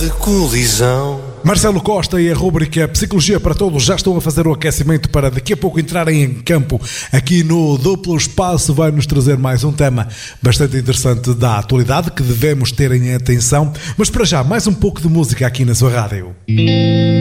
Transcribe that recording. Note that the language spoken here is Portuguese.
de colisão. Marcelo Costa e a rúbrica Psicologia para Todos já estão a fazer o aquecimento para daqui a pouco entrarem em campo aqui no Duplo Espaço. Vai-nos trazer mais um tema bastante interessante da atualidade que devemos ter em atenção. Mas para já, mais um pouco de música aqui na sua rádio.